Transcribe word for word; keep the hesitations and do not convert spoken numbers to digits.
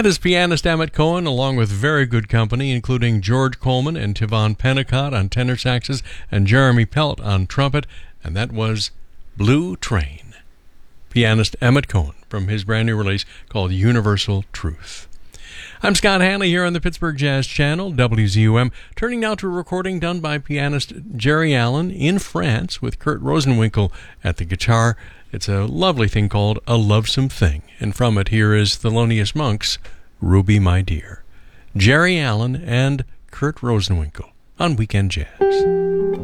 That is pianist Emmett Cohen, along with very good company, including George Coleman and Tivon Pennicott on tenor saxes and Jeremy Pelt on trumpet, and that was Blue Train. Pianist Emmett Cohen from his brand new release called Universal Truth. I'm Scott Hanley here on the Pittsburgh Jazz Channel, W Z U M, turning now to a recording done by pianist Jerry Allen in France with Kurt Rosenwinkel at the guitar. It's a lovely thing called A Lovesome Thing, and from it here is Thelonious Monk's Ruby My Dear. Jerry Allen and Kurt Rosenwinkel on Weekend Jazz.